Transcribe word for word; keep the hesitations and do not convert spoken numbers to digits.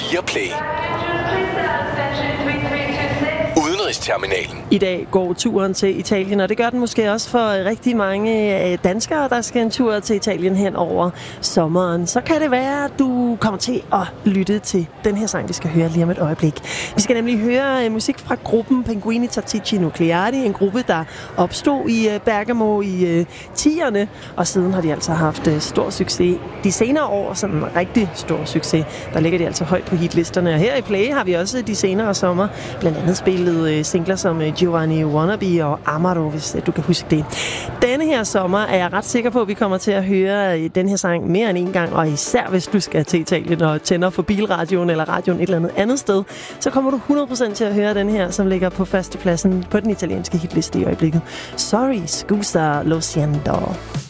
fire Play. Udenrigsterminalen. I dag går turen til Italien, og det gør den måske også for rigtig mange danskere, der skal en tur til Italien hen over sommeren. Så kan det være, at du kommer til at lytte til den her sang, vi skal høre lige om et øjeblik. Vi skal nemlig høre musik fra gruppen Pinguini Tattici Nucleari, en gruppe, der opstod i Bergamo i tierne, og siden har de altså haft stor succes. De senere år, sådan en rigtig stor succes, der ligger de altså højt på hitlisterne. Og her i Play har vi også de senere sommer blandt andet spillet singler som Giovanni Wannabe og Amaro, hvis du kan huske det. Denne her sommer er jeg ret sikker på, at vi kommer til at høre den her sang mere end en gang, og især hvis du skal til Italien og tænder for bilradioen eller radioen et eller andet andet sted, så kommer du hundrede procent til at høre den her, som ligger på førstepladsen på den italienske hitliste i øjeblikket. Sorry, scusa, lo siento.